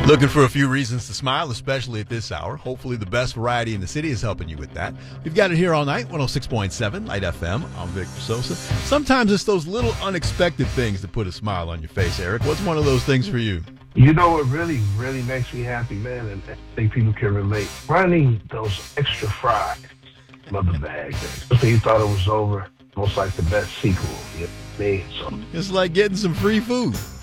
Looking for a few reasons to smile, especially at this hour. Hopefully the best variety in the city is helping you with that. We've got it here all night, 106.7 Light FM. I'm Victor Sosa. Sometimes it's those little unexpected things that put a smile on your face, Eric. What's one of those things for you? You know what really, really makes me happy, man, and I think people can relate? Running those extra fries, mother bag. Especially you thought it was over. Most like the best sequel. You know what I mean? So It's like getting some free food.